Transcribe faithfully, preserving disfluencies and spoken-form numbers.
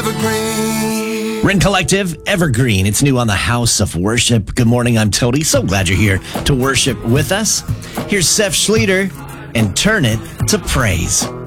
evergreen. Ren Collective, Evergreen. It's new on the House of Worship. Good morning, I'm Tony. So glad you're here to worship with us. Here's Seth Schleter and Turn It to Praise.